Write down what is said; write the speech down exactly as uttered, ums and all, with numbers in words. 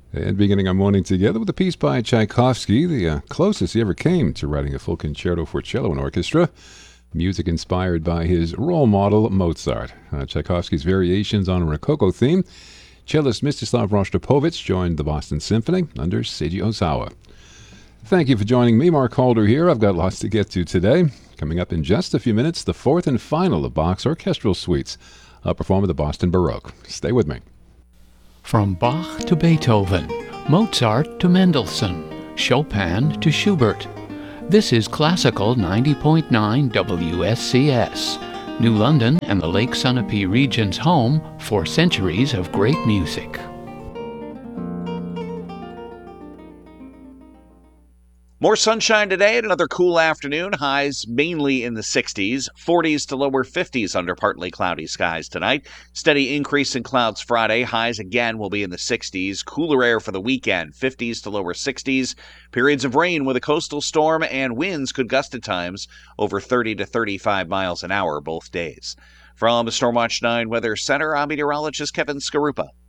And beginning our morning together with a piece by Tchaikovsky, the uh, closest he ever came to writing a full concerto for cello and orchestra. Music inspired by his role model, Mozart. Uh, Tchaikovsky's variations on a Rococo theme. Cellist Mstislav Rostropovich joined the Boston Symphony under Seiji Ozawa. Thank you for joining me, Mark Calder here. I've got lots to get to today. Coming up in just a few minutes, the fourth and final of Bach's orchestral suites, a performed at the Boston Baroque. Stay with me. From Bach to Beethoven, Mozart to Mendelssohn, Chopin to Schubert. This is Classical ninety point nine W S C S, New London and the Lake Sunapee region's home for centuries of great music. More sunshine today and another cool afternoon. Highs mainly in the sixties, forties to lower fifties under partly cloudy skies tonight. Steady increase in clouds Friday. Highs again will be in the sixties. Cooler air for the weekend, fifties to lower sixties. Periods of rain with a coastal storm, and winds could gust at times over thirty to thirty-five miles an hour both days. From the Stormwatch nine Weather Center, I'm meteorologist Kevin Skarupa.